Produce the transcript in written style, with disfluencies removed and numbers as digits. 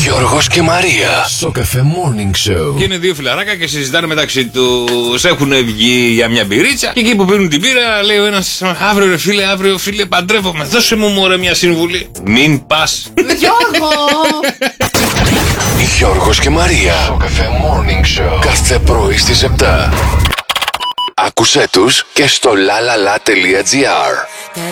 Γιώργος και Μαρία στο Cafe Morning Show. Και είναι δύο φιλαράκια και συζητάνε μεταξύ τους. Έχουν βγει για μια μπυρίτσα. Και εκεί που πίνουν την μπύρα, λέει ο ένας: αύριο φίλε, παντρεύομαι. Δώσε μου μωρέ μια συμβουλή. Μην πας. Γιώργο! Γιώργος και Μαρία στο Cafe Morning Show. Κάθε πρωί στις 7. Άκουσέ τους και στο lalala.gr.